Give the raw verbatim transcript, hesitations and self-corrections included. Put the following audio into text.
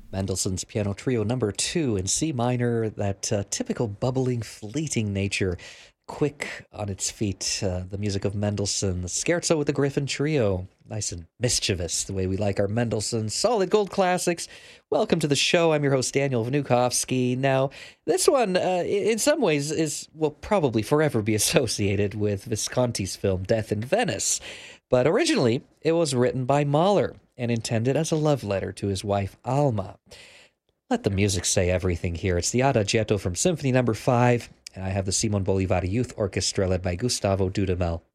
Mendelssohn's Piano Trio number two in C minor, that uh, typical bubbling, fleeting nature, quick on its feet. Uh, the music of Mendelssohn, the Scherzo with the Griffin Trio, nice and mischievous, the way we like our Mendelssohn. Solid gold classics. Welcome to the show. I'm your host, Daniel Vnukovsky. Now, this one, uh, in some ways, is will probably forever be associated with Visconti's film Death in Venice. But originally, it was written by Mahler and intended as a love letter to his wife, Alma. Let the music say everything here. It's the Adagietto from Symphony Number five, and I have the Simon Bolivar Youth Orchestra led by Gustavo Dudamel